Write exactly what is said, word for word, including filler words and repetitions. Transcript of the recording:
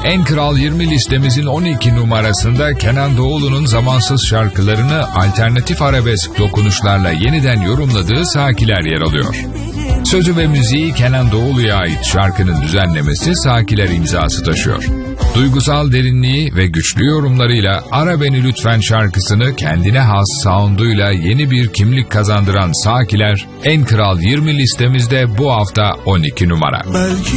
En Kral yirmi listemizin on iki numarasında Kenan Doğulu'nun zamansız şarkılarını alternatif arabesk dokunuşlarla yeniden yorumladığı Sakiler yer alıyor. Sözü ve müziği Kenan Doğulu'ya ait şarkının düzenlemesi Sakiler imzası taşıyor. Duygusal derinliği ve güçlü yorumlarıyla Ara Beni Lütfen şarkısını kendine has sound'uyla yeni bir kimlik kazandıran Sakiler, En Kral yirmi listemizde bu hafta on iki numara. Belki